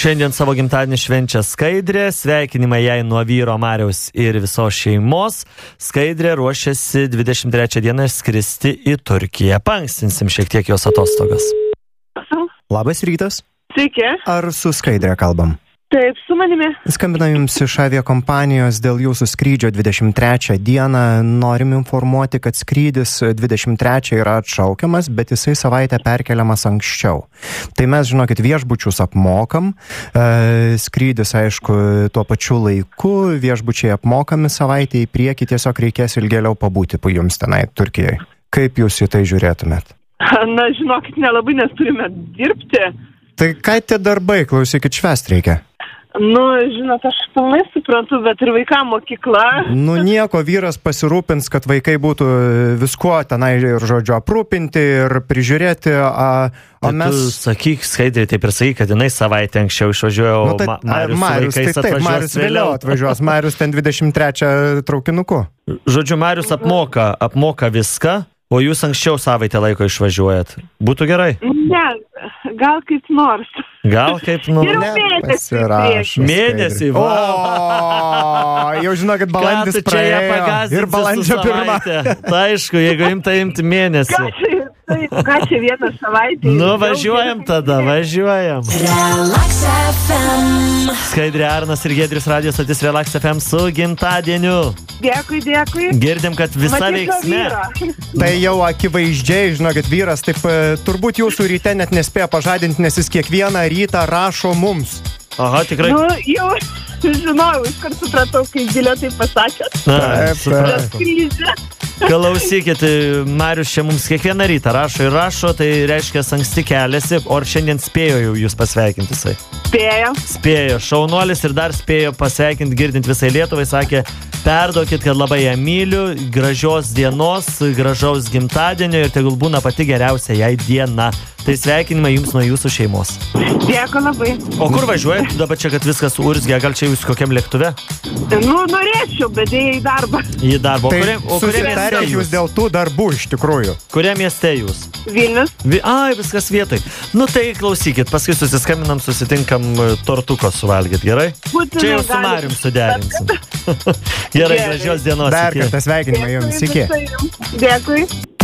Šiandien savo gimtadienį švenčia Skaidrė, sveikinimai jai nuo vyro Mariaus ir visos šeimos. Skaidrė ruošiasi 23 dieną skristi į Turkiją. Paankstinsim šiek tiek jos atostogas. Labas rytas. Sveiki. Ar su Skaidrė kalbam? Taip, su manimi. Skambina jums iš aviakompanijos dėl jūsų skrydžio 23 dieną. Norim informuoti, kad skrydis 23 yra atšaukiamas, bet jisai savaitę perkeliamas anksčiau. Tai mes, žinokit, viešbučius apmokam. Skrydis, aišku, tuo pačiu laiku. Viešbučiai apmokami savaitę į priekį, tiesiog reikės ilgėliau pabūti po jums tenai Turkijoje. Kaip jūs į tai žiūrėtumėt? Na, žinokit, nelabai, nes turime dirbti. Tai ką tie darbai, klausykit, švęst reikia? Nu, žinot, aš pilnai suprantu, bet ir vaikam mokykla. Nu, nieko, vyras pasirūpins, kad vaikai būtų viskuo tenai ir, žodžiu, aprūpinti ir prižiūrėti, o mes... Tu sakyk, Skaidrė, taip ir sakyk, kad jinai savaitę anksčiau išvažiuoja, o Marius Marius vėliau atvažiuos, Marius ten 23 traukinuku. Žodžiu, Marius apmoka viską, o jūs anksčiau savaitę laiko išvažiuojat. Būtų gerai? Ne, gal kaip nors. Gal kaip nors. Ir mėnesį. Mėnesį, va. O, jau žinokit, balandis praėjo ir balandžio 1. Tai aišku, jeigu imti mėnesį. Ką čia vieną savaitę? Nu, važiuojam tada, važiuojam. Skaidrė, Arnas ir Giedrius radijo stotis Relax FM su gimtadieniu. Dėkui. Girdim, kad visa veiksme. Tai jau akivaizdžiai, žinokit, vyras taip turbūt jūsų ryte net nespėjo pažadinti, nes jis kiekvieną rytą rašo mums. Aha, tikrai. Nu, jau žinojau, iškart supratau, kai bilietai pasakėt. Supratau. Klausykit, Marius čia mums kiekvieną rytą rašo, tai reiškia anksti keliasi, o ar šiandien spėjo jau jūs pasveikinti jisai? Spėjo, šaunuolis ir dar spėjo pasveikinti, girdint visai Lietuvai, sakė, perduokit, kad labai ją myliu, gražios dienos, gražaus gimtadienio ir tegul būna pati geriausia jai diena. Tai sveikinimai jums nuo jūsų šeimos. Dėkui labai. O kur važiuojat dabar čia, kad viskas urzgia, gal čia jūs kokiam lėktuve? Nu, norėčiau, bet dėja į darbą. Į darbą. Tai susitarė jūs dėl tų darbų iš tikrųjų. Kuriam mieste jūs? Vilnius. Viskas vietoj. Nu tai klausykit, paskui susitinkam, tortuko suvalgyt, gerai? Būtinai čia jau su Marium suderinsim. Gerai, gražios dienos. Dar kartą sveikinimai jums, iki. Dėkui.